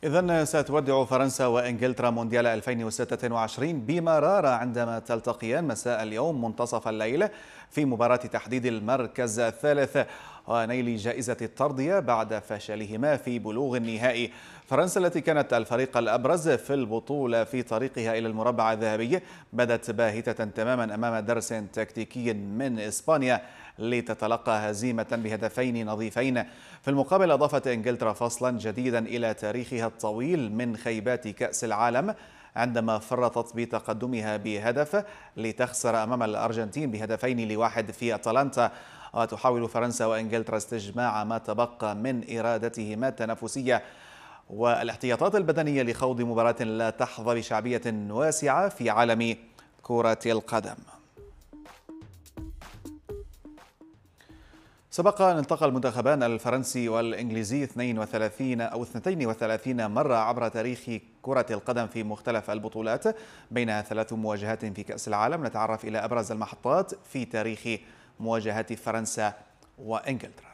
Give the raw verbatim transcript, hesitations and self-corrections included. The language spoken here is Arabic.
إذن ستودع فرنسا وإنجلترا مونديال ألفين وستة وعشرين بمرارة عندما تلتقيان مساء اليوم منتصف الليل في مباراة تحديد المركز الثالث ونيل جائزة الترضية بعد فشلهما في بلوغ النهائي. فرنسا التي كانت الفريق الأبرز في البطولة في طريقها إلى المربع الذهبي بدت باهتة تماما أمام درس تكتيكي من إسبانيا لتتلقى هزيمة بهدفين نظيفين. في المقابل أضافت إنجلترا فصلا جديدا إلى تاريخها الطويل من خيبات كأس العالم عندما فرطت بتقدمها بهدف لتخسر أمام الأرجنتين بهدفين لواحد في أتلانتا. وتحاول فرنسا وإنجلترا استجماع ما تبقى من إرادتهما التنافسية والاحتياطات البدنية لخوض مباراة لا تحظى بشعبية واسعة في عالم كرة القدم. سبق أن التقى المنتخبان الفرنسي والإنجليزي اثنين وثلاثين أو اثنتين وثلاثين مرة عبر تاريخ كرة القدم في مختلف البطولات، بينها ثلاث مواجهات في كأس العالم. نتعرف إلى أبرز المحطات في تاريخ مواجهات فرنسا وإنجلترا.